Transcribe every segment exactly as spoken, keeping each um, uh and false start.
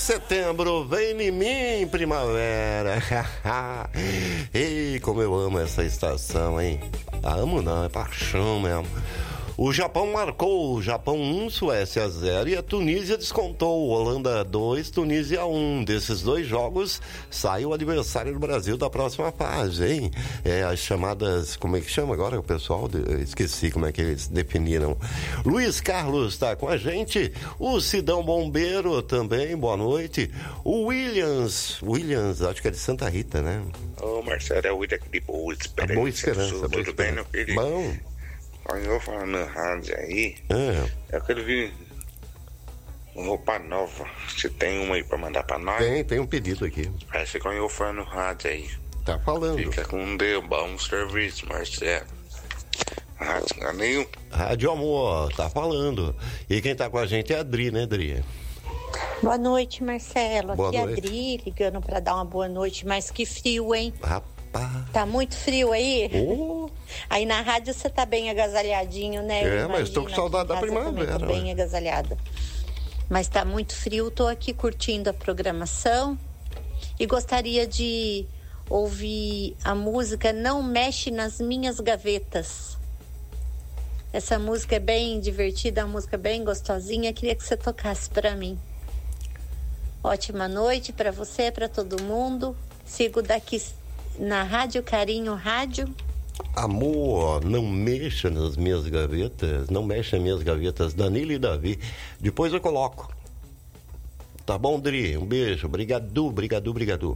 setembro, vem em mim, primavera. Ei, como eu amo essa estação, hein? Ah, amo não, é paixão mesmo. O Japão marcou, Japão um, Suécia zero, e a Tunísia descontou, Holanda dois, Tunísia um. Desses dois jogos sai o adversário do Brasil da próxima fase, hein? É, as chamadas, como é que chama agora o pessoal? Esqueci como é que eles definiram. Luiz Carlos está com a gente, o Sidão Bombeiro também, boa noite. O Williams, Williams, acho que é de Santa Rita, né? Ô, Marcelo, é o William aqui de Boa Esperança. Boa Esperança, Boa Tudo Esperança. bem, meu querido? Bom. Olha, eu falando na rádio aí, É. eu quero ver roupa nova. Você tem uma aí pra mandar pra nós? Tem, tem um pedido aqui. Aí você conheceu o fã no rádio aí. Tá falando. Fica com Deus, bom serviço, Marcelo. Rádio Caninho. Rádio Amor, tá falando. E quem tá com a gente é a Adri, né, Adri? Boa noite, Marcelo. Boa Aqui é a noite. Adri, ligando pra dar uma boa noite, mas que frio, hein? Rapaz. Tá muito frio aí? Oh. Aí na rádio você tá bem agasalhadinho, né? Eu É, mas tô com imagino, saudade da aqui em casa primavera, também tô bem ué. agasalhada. Mas tá muito frio, tô aqui curtindo a programação e gostaria de ouvir a música Não Mexe nas Minhas Gavetas. Essa música é bem divertida, uma música bem gostosinha, queria que você tocasse pra mim. Ótima noite pra você, pra todo mundo. Sigo daqui na Rádio Carinho Rádio. Amor, não mexa nas minhas gavetas, não mexa nas minhas gavetas, Danilo e Davi. Depois eu coloco. Tá bom, Dri? Um beijo, obrigado, obrigado, obrigado.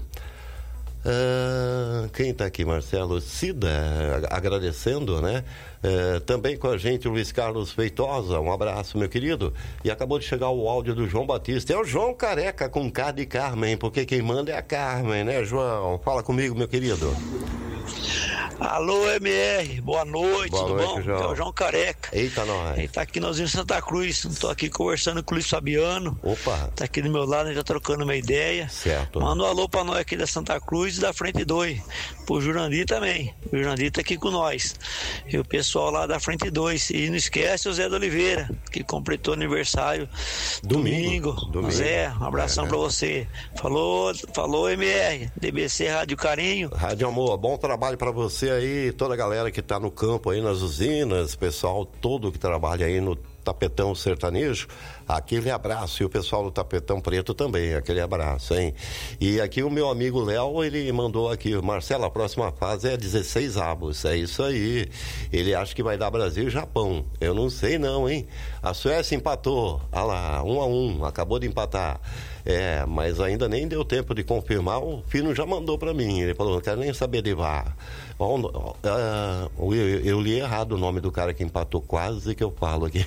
Ah, quem tá aqui, Marcelo? Cida, agradecendo, né? Ah, também com a gente, o Luiz Carlos Feitosa, um abraço, meu querido. E acabou de chegar o áudio do João Batista. É o João Careca com K de Carmen, porque quem manda é a Carmen, né, João? Fala comigo, meu querido. Alô, M R, boa noite, Boa tudo noite, bom? João. É o João Careca. Eita, nós. Ele tá aqui nós em Santa Cruz, tô aqui conversando com o Luiz Fabiano. Opa. Tá aqui do meu lado, a gente tá trocando uma ideia. Certo. Manda um alô pra nós aqui da Santa Cruz e da Frente dois. Pro Jurandir também. O Jurandir tá aqui com nós. E o pessoal lá da Frente dois. E não esquece o Zé da Oliveira, que completou aniversário Domingo. domingo. Domingo. Zé, um abração É. pra você. Falou, falou M R, D B C Rádio Carinho. Rádio Amor, bom trabalho pra você aí, toda a galera que tá no campo aí nas usinas, pessoal todo que trabalha aí no Tapetão Sertanejo, aquele abraço, e o pessoal do Tapetão Preto também, aquele abraço, hein? E aqui o meu amigo Léo, ele mandou aqui, Marcelo, a próxima fase é dezesseis avos, é isso aí, ele acha que vai dar Brasil e Japão, eu não sei não, hein? A Suécia empatou, olha lá, um a um, acabou de empatar, é, mas ainda nem deu tempo de confirmar, o Fino já mandou pra mim, ele falou, não quero nem saber de V A R. Ó, ó, ó, eu, eu li errado o nome do cara que empatou, quase que eu falo aqui.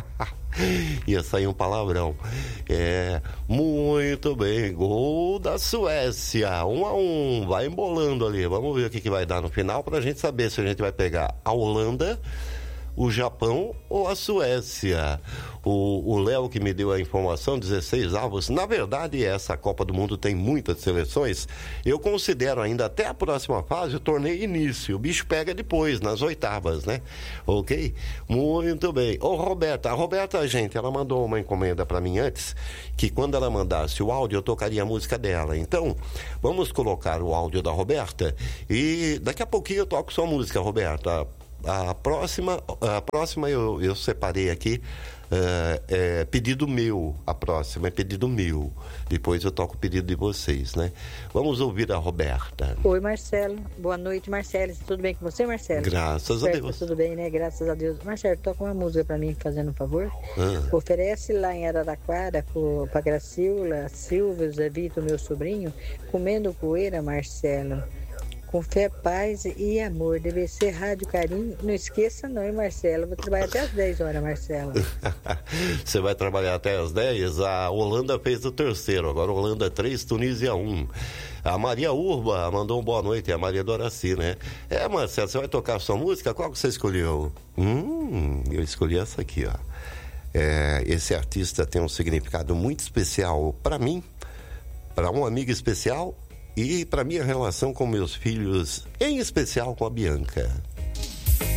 Ia sair um palavrão. É, muito bem, gol da Suécia, um a um, vai embolando ali, vamos ver o que, que vai dar no final pra gente saber se a gente vai pegar a Holanda, o Japão ou a Suécia. O Léo que me deu a informação, dezesseis avos, na verdade essa Copa do Mundo tem muitas seleções, eu considero ainda até a próxima fase o torneio início, o bicho pega depois, nas oitavas, né? Ok? Muito bem. Ô Roberta, a Roberta, gente, ela mandou uma encomenda pra mim antes, que quando ela mandasse o áudio eu tocaria a música dela, então vamos colocar o áudio da Roberta e daqui a pouquinho eu toco sua música, Roberta. A próxima, a próxima eu, eu separei aqui, uh, é pedido meu, a próxima é pedido meu, depois eu toco o pedido de vocês, né? Vamos ouvir a Roberta. Oi, Marcelo, boa noite, Marcelo, tudo bem com você, Marcelo? Graças certo, a Deus. Tudo bem, né? Graças a Deus. Marcelo, toca uma música pra mim, fazendo um favor. Ah. Oferece lá em Araraquara pro, pra Gracila, Silvio, Zé Vitor, meu sobrinho, comendo poeira, Marcelo. Com fé, paz e amor. Deve ser Rádio Carinho. Não esqueça não, hein, Marcelo? Vou trabalhar até às dez horas, Marcelo. Você vai trabalhar até às dez? A Holanda fez o terceiro. Agora Holanda três, Tunísia um. A Maria Urba mandou um boa noite. É a Maria Doraci, né? É, Marcelo, você vai tocar a sua música? Qual que você escolheu? Hum, eu escolhi essa aqui, ó. É, esse artista tem um significado muito especial para mim, para um amigo especial e para minha relação com meus filhos, em especial com a Bianca.